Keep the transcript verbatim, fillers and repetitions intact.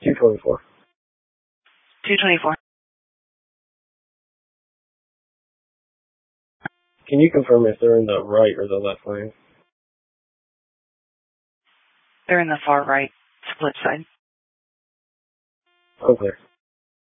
two twenty-four. two twenty-four. Can you confirm if they're in the right or the left lane? They're in the far right split side. Oh, clear.